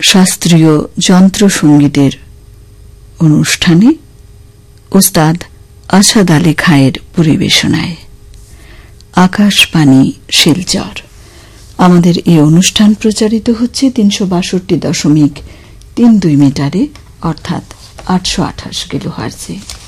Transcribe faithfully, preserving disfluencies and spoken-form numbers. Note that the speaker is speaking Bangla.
শাস্ত্রীয় যন্ত্রসঙ্গীতের অনুষ্ঠানে ওস্তাদ আসাদ আলী খাঁয়ের পরিবেশনায়। আকাশবাণী শিলচর। আমাদের এই অনুষ্ঠান প্রচারিত হচ্ছে তিনশো বাষট্টি দশমিক তিন দুই মিটারে অর্থাৎ আটশো আঠাশ কিলোহার্টজে।